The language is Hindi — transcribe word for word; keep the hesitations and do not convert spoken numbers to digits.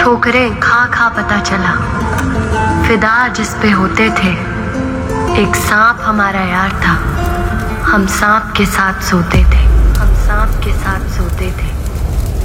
ठोकरें खा खा पता चला, फिदा जिस पे होते थे। एक सांप हमारा यार था, हम सांप के साथ सोते थे, हम सांप के साथ सोते थे।